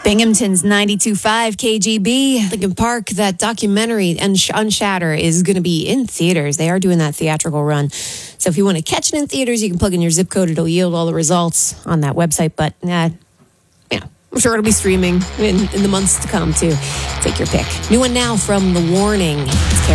Binghamton's 92.5 KGB. Lincoln Park, that documentary Unshatter is going to be in theaters. They are doing that theatrical run. So if you want to catch it in theaters, you can plug in your zip code. It'll yield all the results on that website. But I'm sure it'll be streaming in the months to come too. Take your pick. New one now from The Warning. It's